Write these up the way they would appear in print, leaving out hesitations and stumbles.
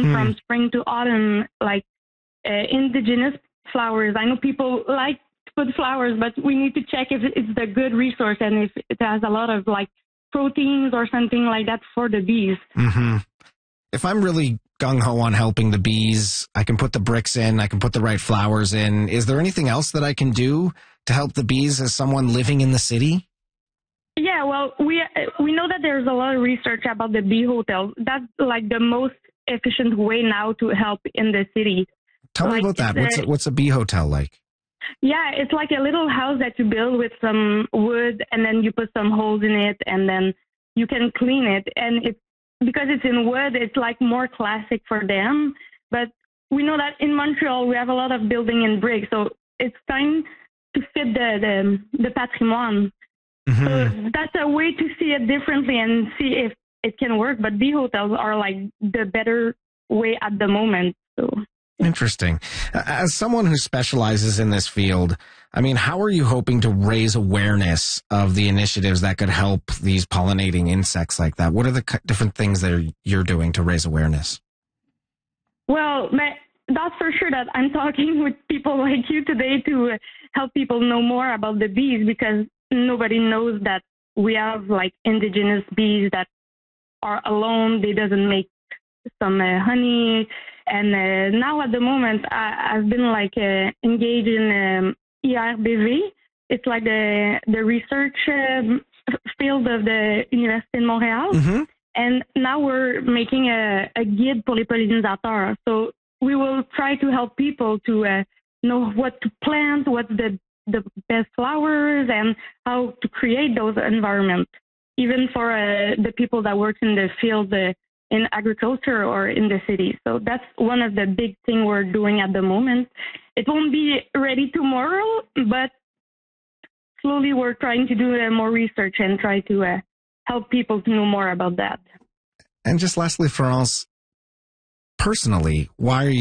from spring to autumn, like indigenous flowers. I know people like to put flowers, but we need to check if it's a good resource and if it has a lot of like proteins or something like that for the bees. Mm-hmm. If I'm really gung-ho on helping the bees, I can put the bricks in, I can put the right flowers in. Is there anything else that I can do to help the bees as someone living in the city? Yeah, well, we know that there's a lot of research about the bee hotel. That's like the most efficient way now to help in the city. Tell me about that. What's a bee hotel like? Yeah, it's like a little house that you build with some wood, and then you put some holes in it, and then you can clean it. And it's because it's in wood, it's like more classic for them. But we know that in Montreal, we have a lot of building in brick, so it's time to fit the patrimoine. Mm-hmm. So that's a way to see it differently and see if it can work. But bee hotels are like the better way at the moment. So. Interesting. As someone who specializes in this field, I mean, how are you hoping to raise awareness of the initiatives that could help these pollinating insects like that? What are the different things that you're doing to raise awareness? Well, that's for sure that I'm talking with people like you today to help people know more about the bees, because nobody knows that we have like indigenous bees that are alone. They doesn't make some honey. And now at the moment, I've been like engaged in IRBV. It's like the research field of the Université de Montréal. Mm-hmm. And now we're making a guide pour les pollinisateurs. So we will try to help people to know what to plant, what's the best flowers, and how to create those environments, even for the people that work in the field in agriculture or in the city. So that's one of the big things we're doing at the moment. It won't be ready tomorrow, but slowly we're trying to do more research and try to help people to know more about that. And just lastly, Florence, personally, what do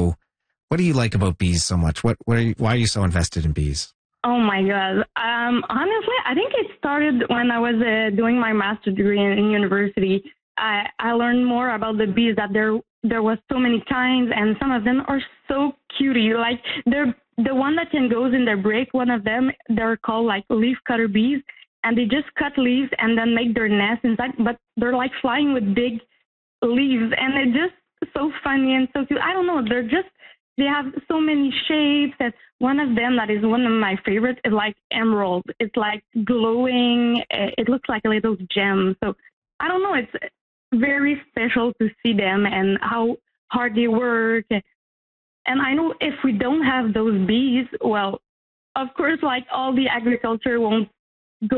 you like about bees so much? Why are you so invested in bees? Oh my God. Honestly, I think it started when I was doing my master's degree in university. I learned more about the bees, that there was so many kinds, and some of them are so cutie. Like they're the one that can goes in their brick. One of them, they're called like leaf cutter bees, and they just cut leaves and then make their nest inside. But they're like flying with big leaves, and they're just so funny and so cute. I don't know. They have so many shapes. And one of them that is one of my favorites is like emerald. It's like glowing. It looks like a little gem. So I don't know. It's very special to see them and how hard they work. And I know if we don't have those bees, well, of course, like all the agriculture won't be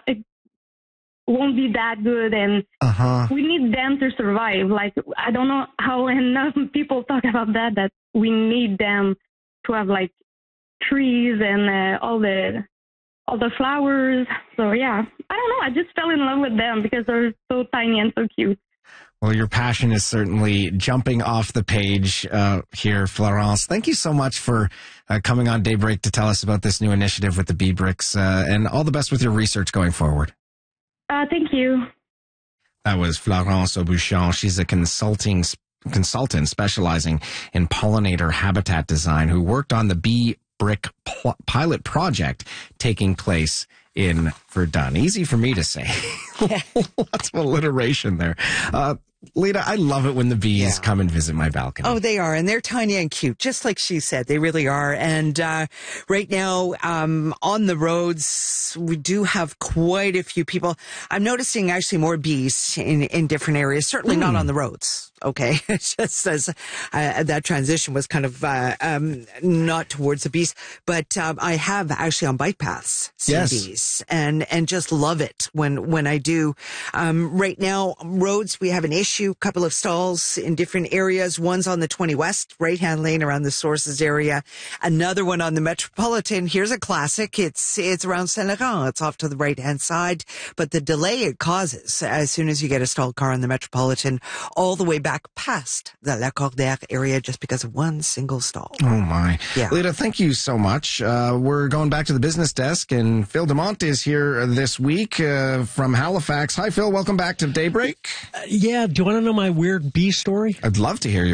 that good, and we need them to survive. Like, I don't know how enough people talk about that we need them to have like trees and all the flowers. So yeah, I don't know. I just fell in love with them because they're so tiny and so cute. Well, your passion is certainly jumping off the page here, Florence. Thank you so much for coming on Daybreak to tell us about this new initiative with the bee bricks, and all the best with your research going forward. Thank you. That was Florence Aubuchon. She's a consultant specializing in pollinator habitat design who worked on the bee brick pilot project taking place in Verdun. Easy for me to say. Lots of alliteration there. Lita, I love it when the bees come and visit my balcony. Oh, they are. And they're tiny and cute, just like she said. They really are. And right now, on the roads, we do have quite a few people. I'm noticing actually more bees in different areas, certainly not on the roads. Okay. It just says that transition was kind of not towards the bees. But I have actually on bike paths seen bees and just love it when I do. Right now, roads, we have an issue. Couple of stalls in different areas. One's on the 20 West, right-hand lane around the Sources area. Another one on the Metropolitan. Here's a classic. It's around Saint-Laurent. It's off to the right-hand side. But the delay it causes as soon as you get a stalled car on the Metropolitan all the way back past the Lacordaire area just because of one single stall. Oh, my. Yeah. Lita, thank you so much. We're going back to the business desk, and Phil Demont is here this week from Halifax. Hi, Phil. Welcome back to Daybreak. Yeah. Do you want to know my weird bee story? I'd love to hear you.